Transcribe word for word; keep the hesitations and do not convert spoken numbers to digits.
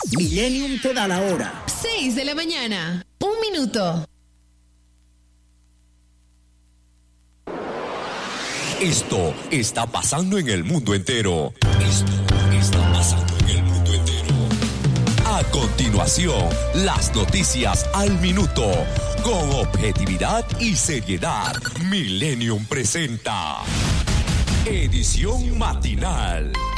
Millennium te da la hora. seis de la mañana. Un minuto. Esto está pasando en el mundo entero. Esto está pasando en el mundo entero. A continuación, las noticias al minuto. Con objetividad y seriedad. Millennium presenta Edición Matinal.